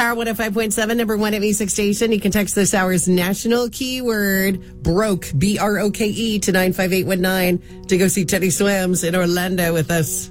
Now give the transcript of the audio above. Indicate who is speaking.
Speaker 1: Power 105.7, number one at Music Station. You can text this hour's national keyword, broke, BROKE, to 95819 to go see Teddy Swims in Orlando with us.